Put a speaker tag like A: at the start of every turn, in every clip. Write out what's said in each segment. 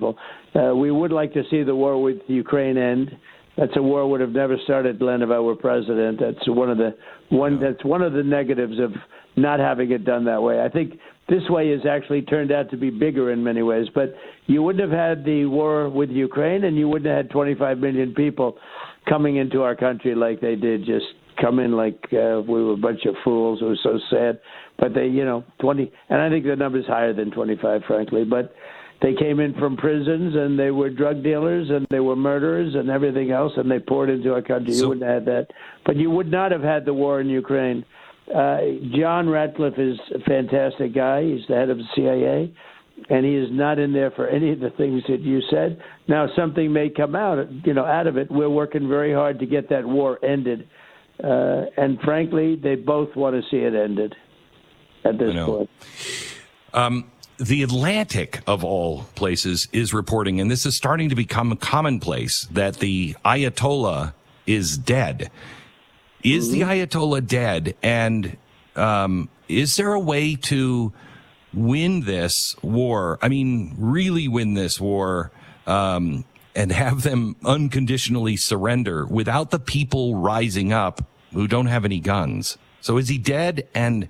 A: people. We would like to see the war with Ukraine end. That's a war would have never started, Glenn, if I were president. That's one of the negatives of not having it done that way. I think this way has actually turned out to be bigger in many ways. But you wouldn't have had the war with Ukraine, and you wouldn't have had 25 million people coming into our country like they did, just come in like we were a bunch of fools. It was so sad. But they, 20, and I think the number's higher than 25, frankly. But they came in from prisons, and they were drug dealers, and they were murderers, and everything else, and they poured into our country. You wouldn't have had that. But you would not have had the war in Ukraine. John Ratcliffe is a fantastic guy. He's the head of the CIA, and he is not in there for any of the things that you said. Now, something may come out of it. We're working very hard to get that war ended. And frankly, they both want to see it ended at this point.
B: The Atlantic, of all places, is reporting, and this is starting to become commonplace, that the Ayatollah is dead. Is the Ayatollah dead? And is there a way to win this war? I mean, really win this war and have them unconditionally surrender without the people rising up who don't have any guns? So is he dead? And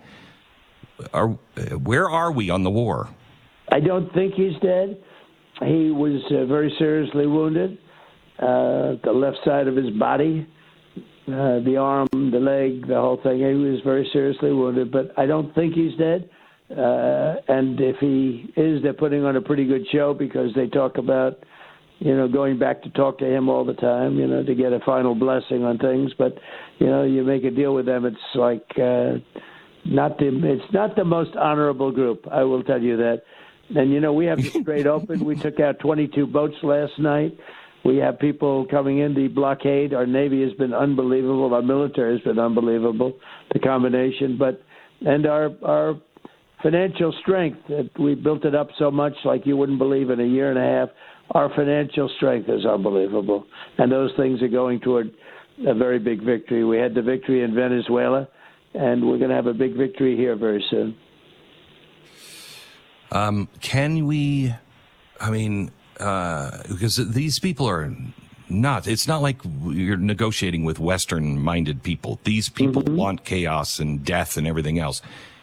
B: where are we on the war?
A: I don't think he's dead. He was very seriously wounded. The left side of his body, the arm, the leg, the whole thing. He was very seriously wounded, but I don't think he's dead. And if he is, they're putting on a pretty good show because they talk about, going back to talk to him all the time, to get a final blessing on things. But, you make a deal with them, it's like it's not the most honorable group, I will tell you that. And, we have the Strait open. We took out 22 boats last night. We have people coming in. The blockade, our Navy has been unbelievable. Our military has been unbelievable, the combination. And our financial strength, we built it up so much like you wouldn't believe in a year and a half. Our financial strength is unbelievable. And those things are going toward a very big victory. We had the victory in Venezuela, and we're going to have a big victory here very soon.
B: Can we, because these people are not, it's not like you're negotiating with Western-minded people. These people want chaos and death and everything else.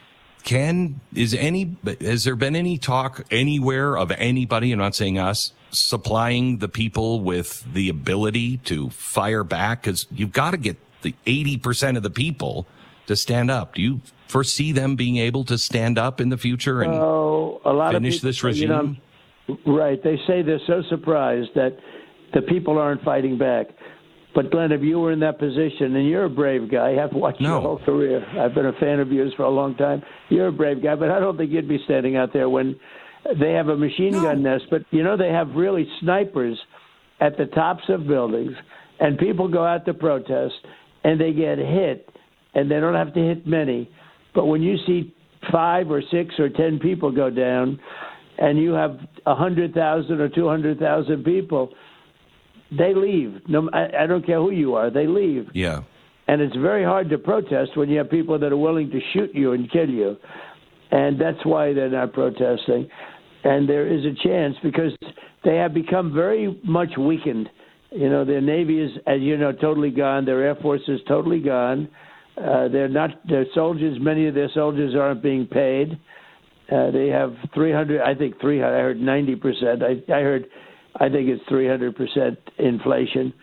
B: Has there been any talk anywhere of anybody, I'm not saying us, supplying the people with the ability to fire back? Because you've got to get the 80% of the people to stand up. Do you foresee them being able to stand up in the future and finish this regime?
A: Right. They say they're so surprised that the people aren't fighting back. But, Glenn, if you were in that position, and you're a brave guy, I've watched your whole career. I've been a fan of yours for a long time. You're a brave guy, but I don't think you'd be standing out there when they have a machine gun nest. But, they have really snipers at the tops of buildings, and people go out to protest, and they get hit, and they don't have to hit many. But when you see 5 or 6 or 10 people go down, and you have 100,000 or 200,000 people, they leave. No, I don't care who you are. They leave.
B: Yeah.
A: And it's very hard to protest when you have people that are willing to shoot you and kill you. And that's why they're not protesting. And there is a chance because they have become very much weakened. Their Navy is, as you know, totally gone. Their Air Force is totally gone. Their soldiers, many of their soldiers aren't being paid. They have 300, I think 300, I heard 90%. I think it's 300% inflation.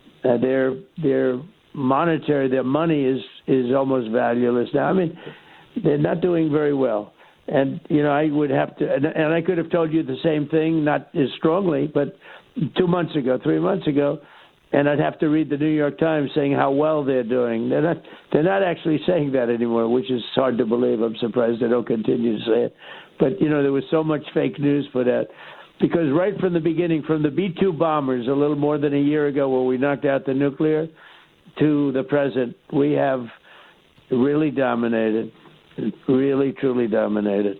A: Their money is almost valueless now. They're not doing very well. And, I would have to, and I could have told you the same thing, not as strongly, but 3 months ago, and I'd have to read the New York Times saying how well they're doing. They're not actually saying that anymore, which is hard to believe. I'm surprised they don't continue to say it. But, there was so much fake news for that. Because right from the beginning, from the B-2 bombers a little more than a year ago where we knocked out the nuclear to the present, we have really dominated, really, truly dominated.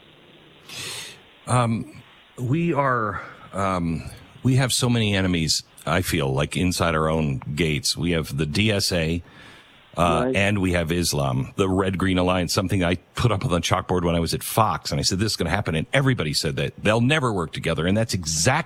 B: We have so many enemies, I feel, like inside our own gates. We have the DSA, and we have Islam, the Red-Green Alliance, something I put up on the chalkboard when I was at Fox. And I said, this is going to happen. And everybody said that they'll never work together. And that's exactly